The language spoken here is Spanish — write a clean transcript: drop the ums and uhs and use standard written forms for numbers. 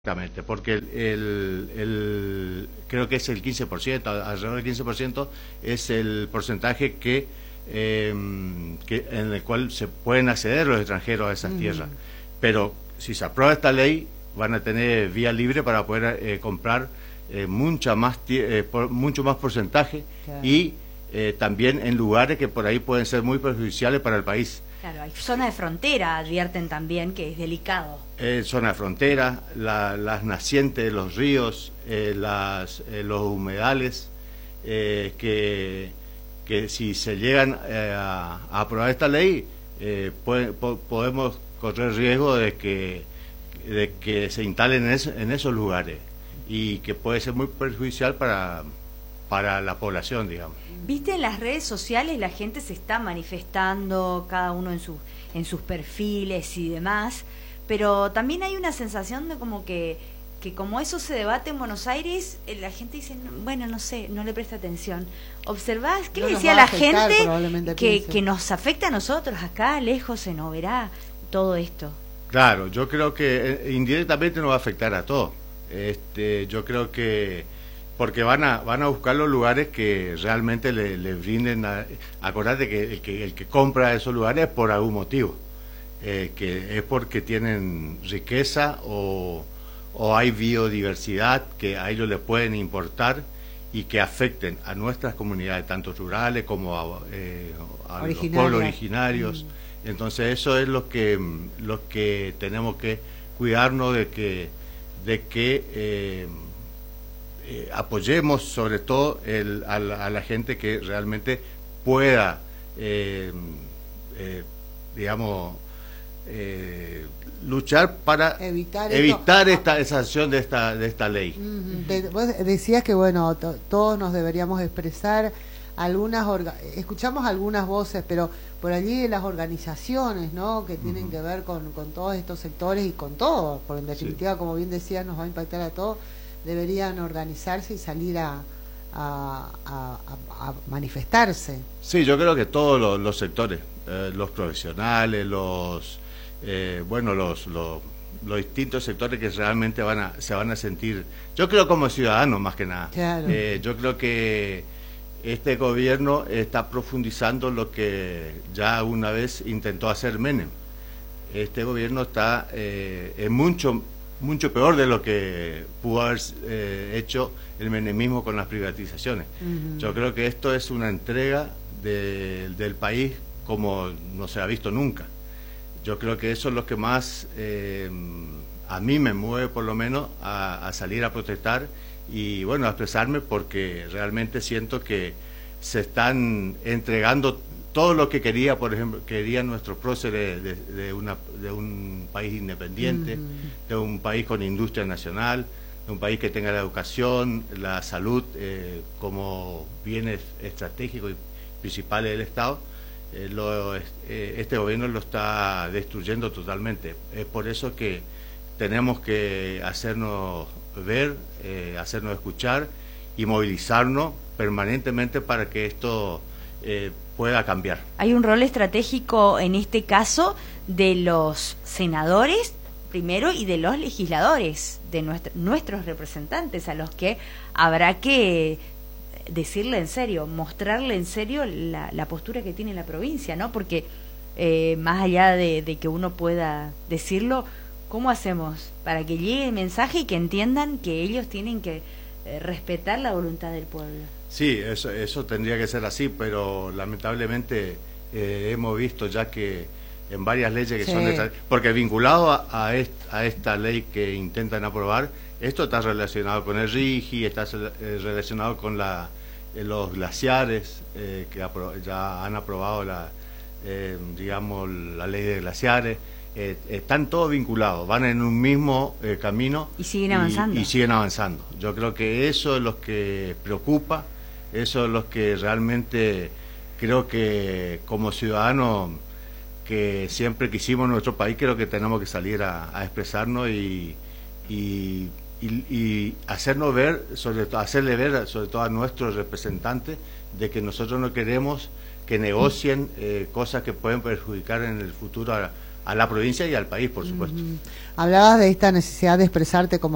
Exactamente, porque creo que es el 15%, alrededor del 15% es el porcentaje en el cual se pueden acceder los extranjeros a esas tierras. Pero si se aprueba esta ley, van a tener vía libre para poder comprar mucho más porcentaje, claro. Y también en lugares que por ahí pueden ser muy perjudiciales para el país. Claro, hay zona de frontera, advierten también que es delicado. Zona de frontera, las nacientes de los ríos, los humedales, que si se llegan a aprobar esta ley, podemos correr riesgo de que se instalen en esos lugares y que puede ser muy perjudicial para la población, digamos. Viste, en las redes sociales la gente se está manifestando, cada uno en sus perfiles y demás, pero también hay una sensación de como que como eso se debate en Buenos Aires, la gente dice, bueno, no sé, no le presta atención. ¿Observás? ¿Qué le decía a la gente que nos afecta a nosotros acá, lejos, se nos verá todo esto? Claro, yo creo que indirectamente nos va a afectar a todos. Yo creo que porque van a buscar los lugares que realmente le brinden. Acordate que el que compra esos lugares es por algún motivo, que es porque tienen riqueza o hay biodiversidad que a ellos les pueden importar y que afecten a nuestras comunidades, tanto rurales como a los pueblos originarios. Entonces eso es lo que tenemos que cuidarnos de que apoyemos sobre todo a la gente que realmente pueda, luchar para evitar esa acción de esta ley. Vos decías que bueno, todos nos deberíamos expresar. Escuchamos algunas voces, pero por allí las organizaciones, ¿no?, que tienen que ver con todos estos sectores y con todo, porque en definitiva, como bien decías, nos va a impactar a todos, deberían organizarse y salir a manifestarse. Sí, yo creo que todos los sectores, los profesionales, los distintos sectores que realmente se van a sentir, yo creo como ciudadanos más que nada. Claro. Yo creo que este gobierno está profundizando lo que ya una vez intentó hacer Menem. Este gobierno está mucho peor de lo que pudo haber hecho el menemismo con las privatizaciones. Yo creo que esto es una entrega del país como no se ha visto nunca. Yo creo que eso es lo que más a mí me mueve, por lo menos, a salir a protestar y bueno, a expresarme, porque realmente siento que se están entregando todo lo que querían nuestros próceres de un país independiente, de un país con industria nacional, de un país que tenga la educación, la salud como bienes estratégicos y principales del Estado. Este gobierno lo está destruyendo totalmente. Es por eso que tenemos que hacernos ver, hacernos escuchar y movilizarnos permanentemente para que esto pueda cambiar. Hay un rol estratégico en este caso de los senadores primero y de los legisladores, de nuestros representantes, a los que habrá que decirle en serio, mostrarle en serio la postura que tiene la provincia, ¿no? Porque más allá de que uno pueda decirlo, ¿cómo hacemos para que llegue el mensaje y que entiendan que ellos tienen que respetar la voluntad del pueblo? Sí, eso tendría que ser así, pero lamentablemente hemos visto ya que en varias leyes que son porque vinculado a esta ley que intentan aprobar, esto está relacionado con el RIGI, está relacionado con los glaciares, que ya han aprobado la ley de glaciares. Están todos vinculados, van en un mismo camino y siguen avanzando. Y siguen avanzando. Yo creo que eso es lo que preocupa, eso es lo que realmente creo que como ciudadanos que siempre quisimos en nuestro país, creo que tenemos que salir a expresarnos y hacernos ver, hacerle ver sobre todo a nuestros representantes de que nosotros no queremos que negocien cosas que pueden perjudicar en el futuro a la provincia y al país, por supuesto. Hablabas de esta necesidad de expresarte como